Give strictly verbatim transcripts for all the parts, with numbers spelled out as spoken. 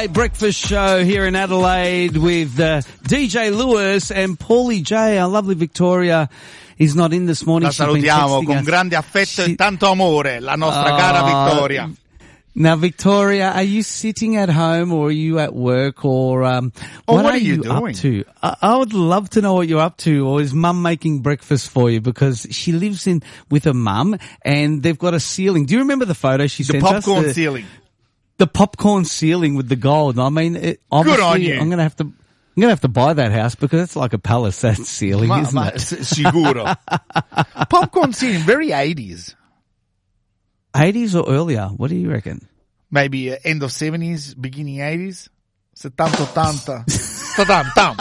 late breakfast show here in Adelaide with uh, D J Lewis and Paulie J. Our lovely Victoria is not in this morning. La salutiamo con us. grande affetto she... e tanto amore, la nostra uh, cara Victoria. Now, Victoria, are you sitting at home or are you at work or um, oh, what, what are, are you, you doing? up to? I, I would love to know what you're up to. Or is Mum making breakfast for you? Because she lives in with her mum and they've got a ceiling. Do you remember the photo she the sent us? The popcorn ceiling. The popcorn ceiling with the gold. I mean, it, obviously, good on you. I'm going to have to. I'm going to have to buy that house because it's like a palace, that ceiling, ma, isn't ma, it? Sicuro. Popcorn ceiling, very eighties. eighties or earlier? What do you reckon? Maybe uh, end of seventies, beginning eighties. settanta, ottanta. Tam, tam.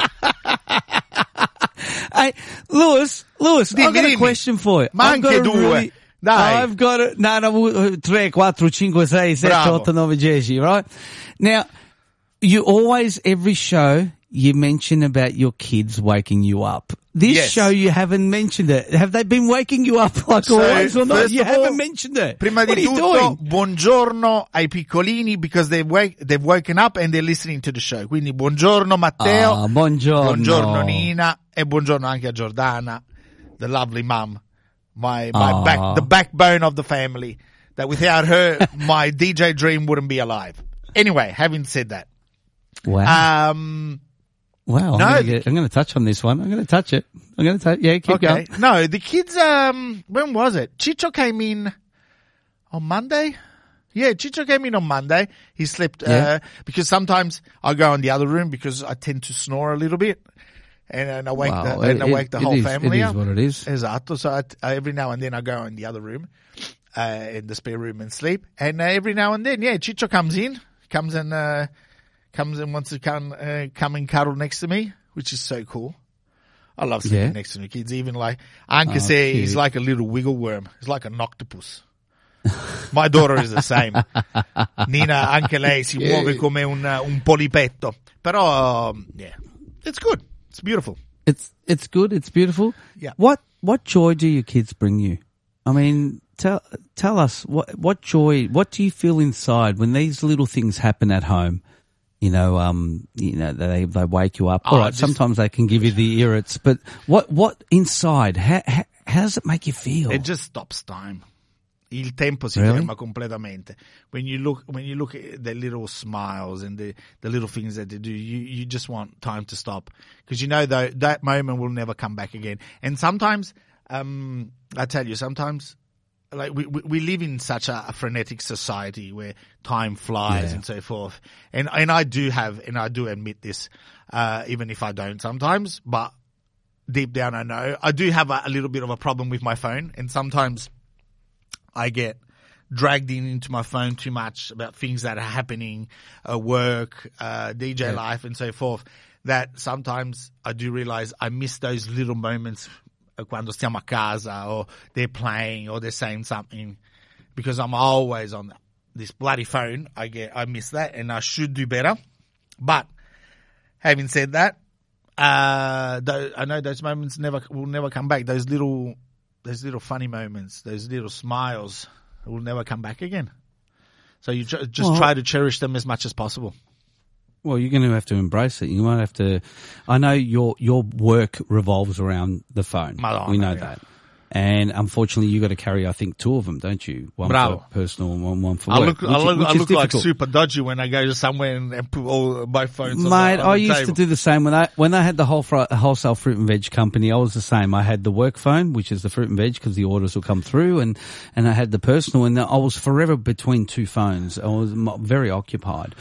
Hey, Lewis, Lewis, dimmi, I've got dimmi. a question for you. Ma I've anche got a due. really, Dai. I've got a, no, no, tre, quattro, cinque, sei, sette, otto, nove, dieci, right? Now, you always, every show, you mention about your kids waking you up. This yes. show, you haven't mentioned it. Have they been waking you up like so, always or not? You all, haven't mentioned it. Prima what di are you tutto, doing? buongiorno ai piccolini because they've, wake, they've woken up and they're listening to the show. Quindi buongiorno Matteo, ah, buongiorno. buongiorno Nina e buongiorno anche a Giordana, the lovely mum, my, my ah. back, the backbone of the family. That without her, my D J dream wouldn't be alive. Anyway, having said that. Wow. Um, Wow, no, I'm going to touch on this one. I'm going to touch it. I'm going to touch. Yeah, keep okay. going. No, the kids. Um, when was it? Chicho came in on Monday. Yeah, Chicho came in on Monday. He slept Yeah. uh, because sometimes I go in the other room because I tend to snore a little bit, and, and I wake Wow, the, and it, I wake the it whole is, family it is up. what it is. Esatto. So I, I, every now and then I go in the other room, uh, in the spare room and sleep. And uh, every now and then, yeah, Chicho comes in, comes and uh, comes and wants to come uh, come and cuddle next to me, which is so cool. I love sleeping Yeah. next to the kids. Even like Anke Oh, say, he's cute. like a little wiggle worm. He's like an octopus. My daughter is the same. Nina, anche lei si Yeah. muove come un, un polipetto. Però, um, yeah, it's good. It's beautiful. It's it's good. It's beautiful. Yeah. What what joy do your kids bring you? I mean, tell tell us what what joy. What do you feel inside when these little things happen at home? You know, um, you know, they they wake you up. Oh, All right, just- sometimes they can give you the irrits, but what what inside? How how, how does it make you feel? It just stops time. Il tempo si Really? ferma completamente. When you look, when you look at the little smiles and the, the little things that they do, you, you just want time to stop. Cause you know though, that moment will never come back again. And sometimes, um, I tell you, sometimes, like we, we, we live in such a, a frenetic society where time flies Yeah. and so forth. And, and I do have, and I do admit this, uh, even if I don't sometimes, but deep down I know I do have a, a little bit of a problem with my phone, and sometimes I get dragged in into my phone too much about things that are happening, uh, work, uh, D J Yeah. life and so forth, that sometimes I do realize I miss those little moments uh, quando stiamo a casa or they're playing or they're saying something, because I'm always on this bloody phone. I get, I miss that, and I should do better. But having said that, uh, th- I know those moments never will never come back. Those little Those little funny moments, those little smiles will never come back again. So you tr- just Well- try to cherish them as much as possible. Well, you're going to have to embrace it. You might have to. I know your your work revolves around the phone. Madonna, we know yeah. that. And unfortunately, you got to carry, I think, two of them, don't you? One Bravo. for personal and one, one for I work. look, which, I look, which I is look like difficult. super dodgy when I go to somewhere and, and put all my phones on Mate, the, on I the used table. to do the same when I when I had the whole fr- wholesale fruit and veg company. I was the same. I had the work phone, which is the fruit and veg, because the orders will come through, and and I had the personal, and I was forever between two phones. I was mo- very occupied.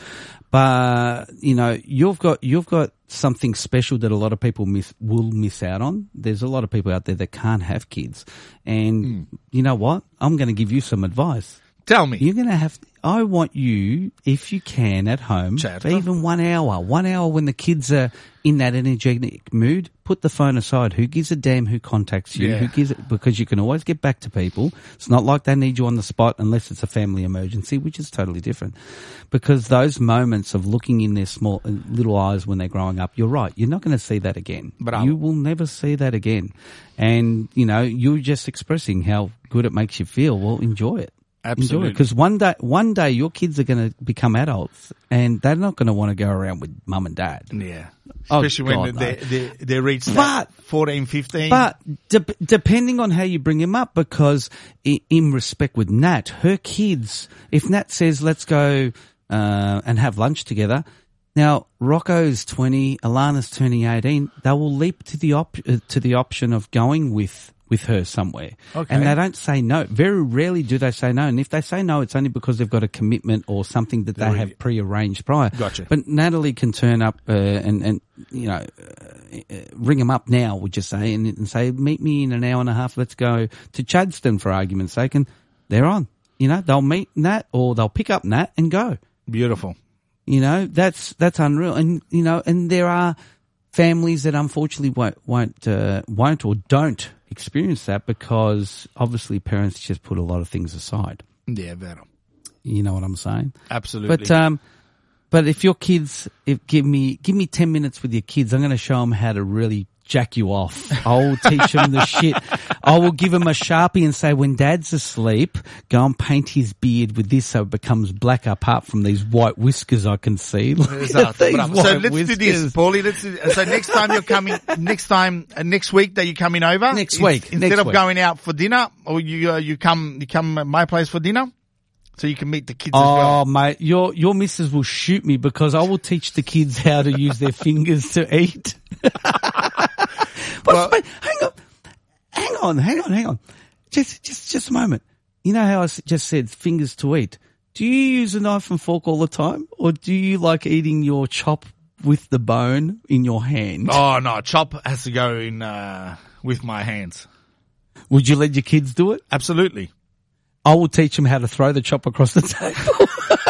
But you know, you've got you've got something special that a lot of people miss will miss out on. There's a lot of people out there that can't have kids, and Mm. you know what? I'm going to give you some advice. Tell me. You're going to have, I want you, if you can, at home, Certo. for even one hour, one hour when the kids are in that energetic mood, put the phone aside. Who gives a damn who contacts you? Yeah. Who gives it? Because you can always get back to people. It's not like they need you on the spot unless it's a family emergency, which is totally different. Because those moments of looking in their small, little eyes when they're growing up, you're right. You're not going to see that again. Bravo. You will never see that again. And, you know, you're just expressing how good it makes you feel. Well, enjoy it. Absolutely. Because one day, one day your kids are going to become adults and they're not going to want to go around with mum and dad. Yeah. Oh, Especially God, when they, no. they, they reach But- that fourteen, fifteen. But de- depending on how you bring him up, because i- in respect with Nat, her kids, if Nat says, let's go uh, and have lunch together, now Rocco's twenty, Alana's turning eighteen, they will leap to the op- uh, to the option of going with with her somewhere. Okay. And they don't say no. Very rarely do they say no. And if they say no, it's only because they've got a commitment or something that they Really? have pre-arranged prior. Gotcha. But Natalie can turn up uh, and, and, you know, uh, uh, ring them up now, would you say, and, and say, meet me in an hour and a half, let's go to Chadstone for argument's sake, and they're on. You know, they'll meet Nat or they'll pick up Nat and go. Beautiful. You know, that's that's unreal. And, you know, and there are families that unfortunately won't, won't, uh, won't or don't experience that because obviously parents just put a lot of things aside. Yeah, better. You know what I'm saying? Absolutely. But um, but if your kids, if give me give me ten minutes with your kids, I'm going to show them how to really jack you off. I'll teach them the shit. I will give him a Sharpie and say, when Dad's asleep, go and paint his beard with this so it becomes black apart from these white whiskers I can see. Look at Exactly. these Bravo. white So let's whiskers. do this, Paulie. Let's do, so next time you're coming, next time, uh, next week that you're coming over, Next in- week, instead next of week. going out for dinner, or you uh, you come you come at my place for dinner, so you can meet the kids as Oh, well. mate, your your missus will shoot me because I will teach the kids how to use their fingers to eat. But Well- wait, hang on, hang on, hang on, hang on. Just, just, just a moment. You know how I s- just said fingers to eat? Do you use a knife and fork all the time, or do you like eating your chop with the bone in your hand? Oh no, chop has to go in uh, with my hands. Would you let your kids do it? Absolutely. I will teach them how to throw the chop across the table.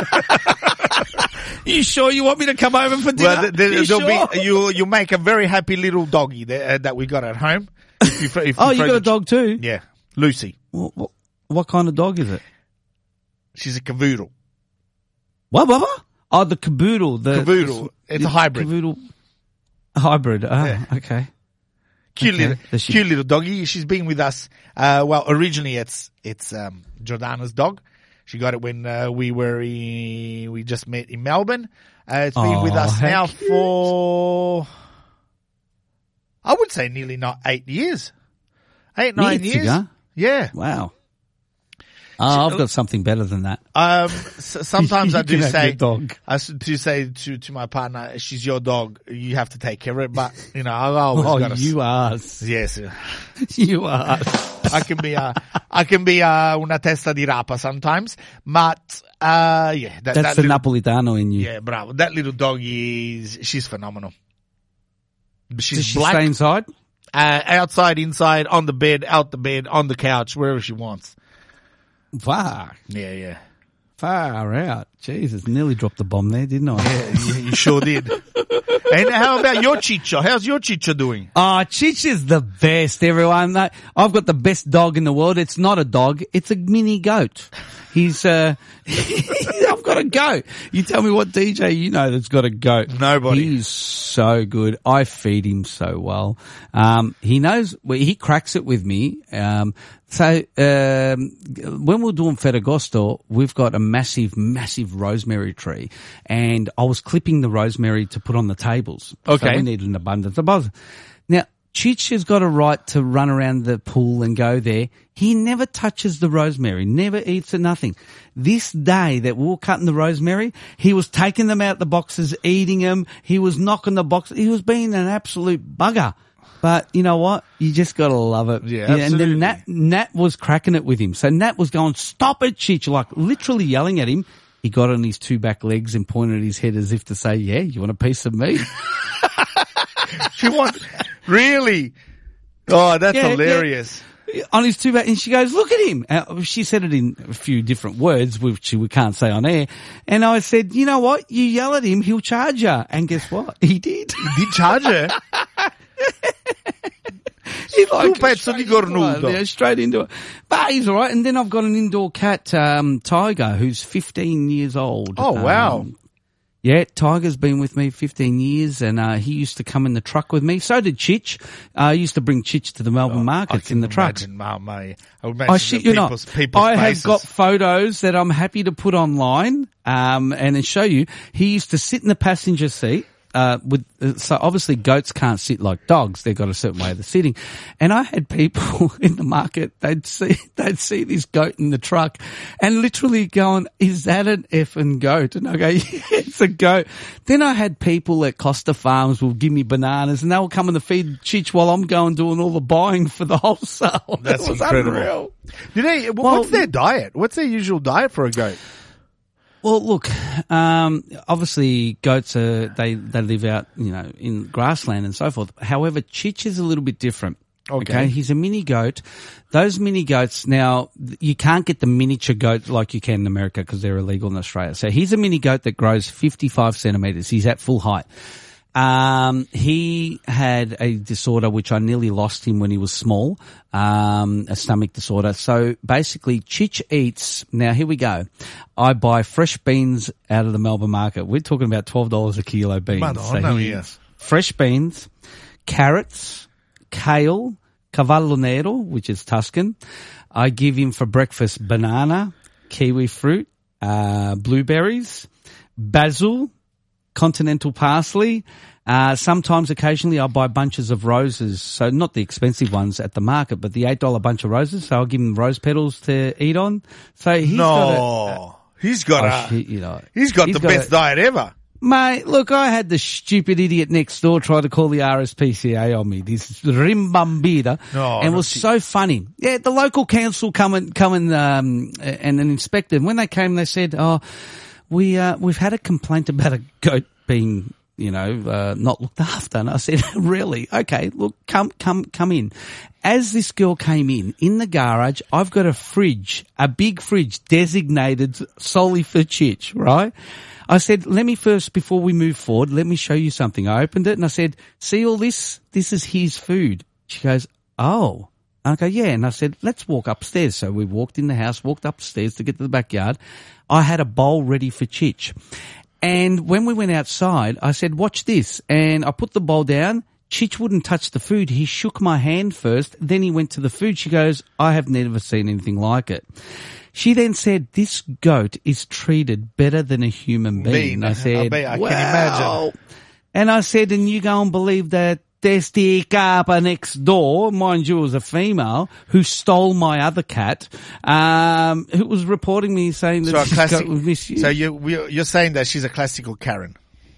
You sure you want me to come over for dinner? Well, th- there, you there'll sure? be you you make a very happy little doggy that, uh, that we got at home. If you, fr- if Oh, you throw got the a dog too? ch- Yeah, Lucy. What, what, what kind of dog is it? She's a cavoodle. What, what, what? Oh, the caboodle. The Cavoodle. It's a hybrid. Caboodle hybrid. Ah, Yeah. okay. Cute Okay. little, Does she- cute little doggy. She's been with us. Uh, well, originally it's it's um, Jordana's dog. She got it when uh, we were in, we just met in Melbourne. Uh, it's been Oh, with us how now cute. for I would say nearly not eight years, eight nine Years years. ago? Yeah. Wow. Oh, I've got something better than that. Um, s- sometimes I You do can have say, your dog. I s- do say to, to my partner, she's your dog. You have to take care of it. But, you know, I've always Oh, got to, you are. yes, You are. I can be, uh, I can be, uh, una testa di rapa sometimes. But, uh, yeah, that, That's that the little, Napolitano in you. yeah, bravo. That little dog is, she's phenomenal. She's Does she black, stay inside? uh, outside, inside, on the bed, out the bed, on the couch, wherever she wants. Far. Yeah, yeah. Far out. Jesus, nearly dropped the bomb there, didn't I? Yeah, you, you sure did. And how about your Chicho? How's your Chicho doing? Oh, Chich is the best, everyone. That- I've got the best dog in the world. It's not a dog. It's a mini goat. He's, uh, I've got a goat. You tell me what D J you know that's got a goat. Nobody. He's so good. I feed him so well. Um, he knows, well, he cracks it with me. Um, so, um, when we're doing Ferragosto, we've got a massive, massive rosemary tree, and I was clipping the rosemary to put on the tables. Okay. So we needed an abundance of buzz. Now, Chich has got a right to run around the pool and go there. He never touches the rosemary, never eats it, nothing. This day that we were cutting the rosemary, he was taking them out the boxes, eating them. He was knocking the boxes. He was being an absolute bugger. But you know what? You just gotta love it. Yeah, And absolutely. then Nat, Nat was cracking it with him. So Nat was going, stop it, Chich, like literally yelling at him. He got on his two back legs and pointed at his head as if to say, yeah, you want a piece of me? She wants, really? Oh, that's Yeah, hilarious. On his two back, and she goes, look at him. Uh, she said it in a few different words, which we can't say on air. And I said, you know what? You yell at him, he'll charge you. And guess what? He did. He did charge her. He like Tu pezzo straight di cornuto. into it, yeah, straight into it. But he's all right. And then I've got an indoor cat, um, Tiger, who's fifteen years old. Oh, wow. Um, Yeah, Tiger's been with me fifteen years, and uh, he used to come in the truck with me. So did Chich. Uh, I used to bring Chich to the Melbourne Oh, markets in the trucks. Imagine, oh, mate. I would imagine I shit the you not. people's, people's I faces. have got photos that I'm happy to put online, um, and then show you. He used to sit in the passenger seat. Uh, with, uh, so obviously goats can't sit like dogs. They've got a certain way of sitting. And I had people in the market, they'd see, they'd see this goat in the truck and literally going, is that an effing goat? And I go, yeah, it's a goat. Then I had people at Costa Farms will give me bananas and they will come in the feed Chich while I'm going doing all the buying for the wholesale. That's It was incredible. unreal. Do they, Well, what's their diet? What's their usual diet for a goat? Well, look, um, obviously goats are, they, they live out, you know, in grassland and so forth. However, Chich is a little bit different. Okay. Okay. He's a mini goat. Those mini goats now, you can't get the miniature goat like you can in America because they're illegal in Australia. So he's a mini goat that grows fifty-five centimeters. He's at full height. Um, he had a disorder which I nearly lost him when he was small, um, a stomach disorder. So basically Chich eats, now here we go. I buy fresh beans out of the Melbourne market. We're talking about twelve dollars a kilo beans. Madonna so he mia. eats fresh beans, carrots, kale, cavallo nero, which is Tuscan. I give him for breakfast banana, kiwi fruit, uh, blueberries, basil, continental parsley. Uh, sometimes occasionally I'll buy bunches of roses. So not the expensive ones at the market, but the eight dollar bunch of roses. So I'll give him rose petals to eat on. So he's no, got a, he's got oh, a, shit, you know, he's got he's the got best a- diet ever. Mate, look, I had the stupid idiot next door try to call the R S P C A on me, this Rimbambida, No, and it no, was she- so funny. Yeah, the local council come and, come and, um, and an inspector. When they came, they said, oh, we, uh, we've had a complaint about a goat being, you know, uh, not looked after. And I said, really? Okay, look, come, come, come in. As this girl came in, in the garage, I've got a fridge, a big fridge designated solely for Chich, right? I said, let me first, before we move forward, let me show you something. I opened it and I said, see all this? This is his food. She goes, oh. And I go, yeah. And I said, let's walk upstairs. So we walked in the house, walked upstairs to get to the backyard. I had a bowl ready for Chich. And when we went outside, I said, watch this. And I put the bowl down. Chich wouldn't touch the food. He shook my hand first. Then he went to the food. She goes, I have never seen anything like it. She then said, this goat is treated better than a human being. Being. I said, I bet- I can wow. imagine. And I said, and you go and believe that there's the capa next door, mind you, it was a female who stole my other cat, um, who was reporting me saying that So a this classic, goat was misused. so you, we- you're saying that she's a classical Karen.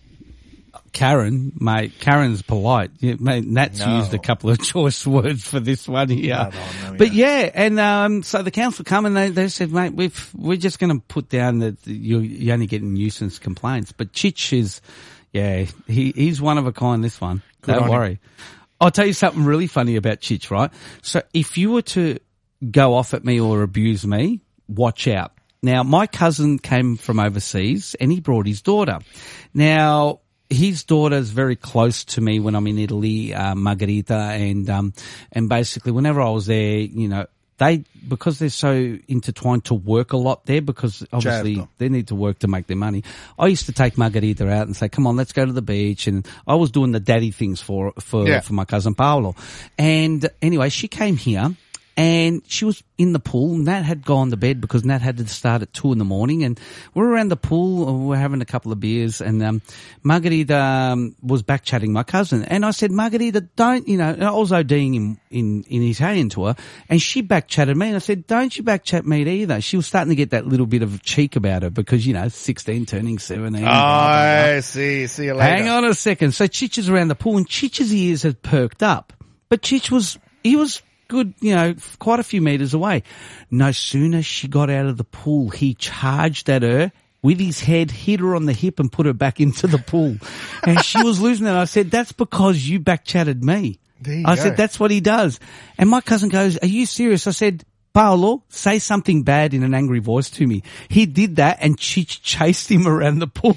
Karen, mate, Karen's polite. Yeah, mate, Nat's No. used a couple of choice words for this one here. No, no, no, but yeah, and um, so the council come and they, they said, mate, we've, we're just going to put down that you're, you're only getting nuisance complaints. But Chich is, yeah, he, he's one of a kind, this one. Good Don't on worry. him. I'll tell you something really funny about Chich, right? So if you were to go off at me or abuse me, watch out. Now, my cousin came from overseas and he brought his daughter. Now, his daughter's very close to me when I'm in Italy, uh, Margherita, and, um, and basically whenever I was there, you know, they, because they're so intertwined to work a lot there, because obviously Certo. they need to work to make their money. I used to take Margherita out and say, come on, let's go to the beach. And I was doing the daddy things for, for, Yeah. for my cousin Paolo. And anyway, she came here. And she was in the pool. Nat had gone to bed because Nat had to start at two in the morning. And we we're around the pool. We we're having a couple of beers. And um, Margarita um, was back chatting my cousin. And I said, Margarita, don't, you know, and I was ODing in, in, in Italian to her. And she back chatted me. And I said, don't you back chat me either. She was starting to get that little bit of cheek about her because, you know, sixteen turning seventeen. Oh, I see. See you later. Hang on a second. So Chich is around the pool and Chich's ears had perked up. But Chich was, he was good, you know, quite a few meters away. No sooner she got out of the pool, he charged at her with his head, hit her on the hip and put her back into the pool. And she was losing it. I said, that's because you back chatted me. There you I go. said, that's what he does. And my cousin goes, are you serious? I said, Paolo, say something bad in an angry voice to me. He did that and Chich chased him around the pool.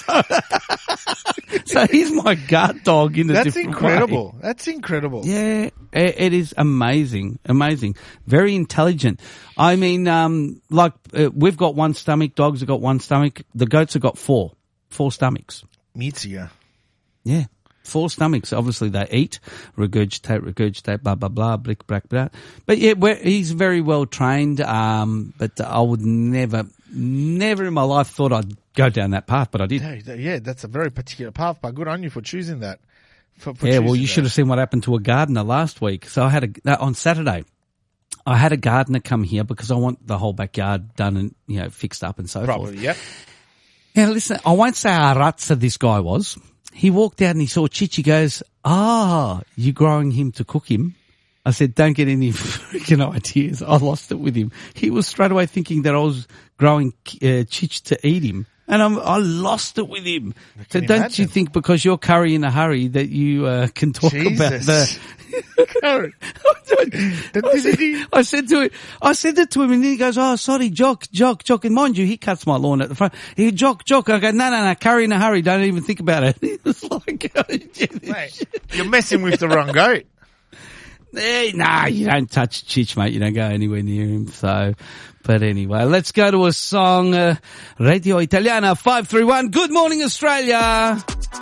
so, so he's my guard dog in a That's different incredible. way. That's incredible. Yeah, it, it is amazing, amazing. Very intelligent. I mean, um, like, uh, we've got one stomach, dogs have got one stomach, the goats have got four. four stomachs. Meatsier. Yeah. Four stomachs. Obviously, they eat, regurgitate, regurgitate, blah, blah, blah, blick, brack, blah. But yeah, we're, he's very well trained, um, but I would never, never in my life thought I'd go down that path, but I did. Yeah, yeah, that's a very particular path, but good on you for choosing that. For, for yeah, well, choosing you that. should have seen what happened to a gardener last week. So I had a, on Saturday, I had a gardener come here because I want the whole backyard done and, you know, fixed up and so Probably, forth. yep. Now, listen, I won't say how ratsa this guy was. He walked out and he saw Chich. He goes, ah, you're growing him to cook him. I said, don't get any freaking ideas. I lost it with him. He was straight away thinking that I was growing uh, Chich to eat him. And I'm, I lost it with him. So don't imagine. you think because you're curry in a hurry that you uh, can talk Jesus. about the Curry. I, said, I said to him, I said it to him and then he goes, oh, sorry, Jock, Jock, Jock. And mind you, he cuts my lawn at the front. He Jock, Jock. I go, no, no, no, curry in a hurry. Don't even think about it. He was like, oh, Mate, you're messing with the wrong goat. Hey, nah, you don't touch Chich, mate. You don't go anywhere near him. So, but anyway, let's go to a song. Uh, Radio Italiana five three one. Good morning, Australia.